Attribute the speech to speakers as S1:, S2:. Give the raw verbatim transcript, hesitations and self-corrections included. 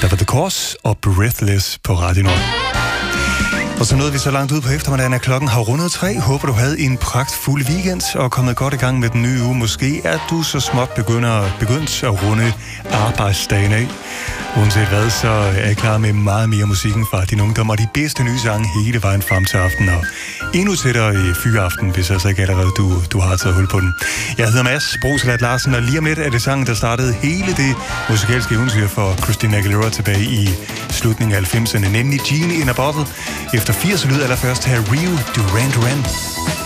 S1: Der var The Course og Breathless på Radio Nord. Og så nåede vi så langt ud på eftermiddagen, at klokken har rundet tre. Håber, du havde en pragtfuld weekend og kommet godt i gang med den nye uge. Måske er du så småt begynder, begyndt at runde arbejdsdagen af. Uanset hvad, så er jeg klar med meget mere musikken fra din ungdom og de bedste nye sange hele vejen frem til aften. Og endnu tættere i fyraften, hvis altså ikke allerede du, du har taget hul på den. Jeg hedder Mads Broselat Larsen, og lige om lidt er det sangen, der startede hele det musikalske eventyr for Christina Aguilera tilbage i slutningen af halvfemserne, nemlig Genie in a Bottle. Efter firs lyd allerførst her Rio Duran Duran.